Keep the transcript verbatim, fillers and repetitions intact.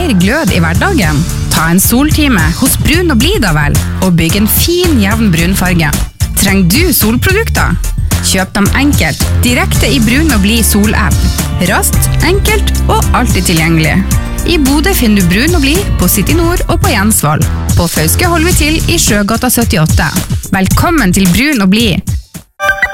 mer glød i hverdagen? Ta en soltime hos Brun og Blid da vel, og bygg en fin, jevn brunfarge. Trenger du solprodukter? Kjøp dem enkelt, direkte i Brun og Blid sol-app. Raskt, enkelt og alltid tilgjengelig. I Bodø finner du Brun og Blid på City Nord og på Jensvoll. På Fauske holder vi til i Sjøgata syttiåtte. Velkommen til Brun og Blid.